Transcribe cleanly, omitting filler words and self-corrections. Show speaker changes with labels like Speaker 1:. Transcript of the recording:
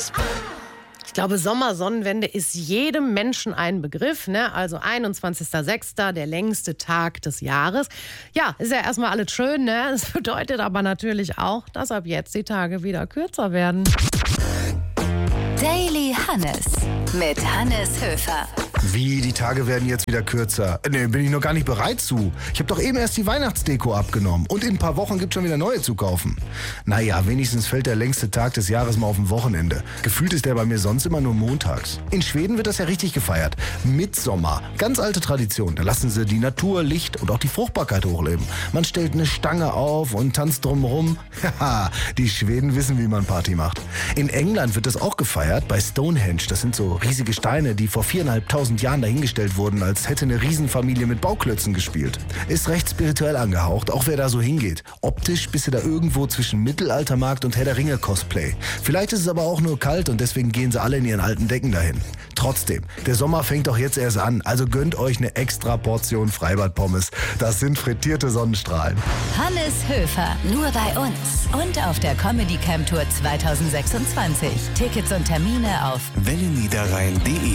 Speaker 1: Ich glaube, Sommersonnenwende ist jedem Menschen ein Begriff, ne? Also 21.06., der längste Tag des Jahres. Ja, ist ja erstmal alles schön, ne? Das bedeutet aber natürlich auch, dass ab jetzt die Tage wieder kürzer werden.
Speaker 2: Daily Hannes mit Hannes Höfer.
Speaker 3: Wie, die Tage werden jetzt wieder kürzer? Ne, bin ich noch gar nicht bereit zu. Ich habe doch eben erst die Weihnachtsdeko abgenommen. Und in ein paar Wochen gibt es schon wieder neue zu kaufen. Naja, wenigstens fällt der längste Tag des Jahres mal auf ein Wochenende. Gefühlt ist der bei mir sonst immer nur montags. In Schweden wird das ja richtig gefeiert. Mitsommer. Ganz alte Tradition. Da lassen sie die Natur, Licht und auch die Fruchtbarkeit hochleben. Man stellt eine Stange auf und tanzt drumherum. Haha, die Schweden wissen, wie man Party macht. In England wird das auch gefeiert bei Stonehenge. Das sind so riesige Steine, die vor 4.500 Jahren dahingestellt wurden, als hätte eine Riesenfamilie mit Bauklötzen gespielt. Ist recht spirituell angehaucht, auch wer da so hingeht. Optisch bist du da irgendwo zwischen Mittelaltermarkt und Herr der Ringe Cosplay. Vielleicht ist es aber auch nur kalt und deswegen gehen sie alle in ihren alten Decken dahin. Trotzdem, der Sommer fängt doch jetzt erst an, also gönnt euch eine extra Portion Freibad-Pommes. Das sind frittierte Sonnenstrahlen.
Speaker 2: Hannes Höfer, nur bei uns und auf der Comedy Camp Tour 2026. Tickets und Termine auf
Speaker 4: welleniederrhein.de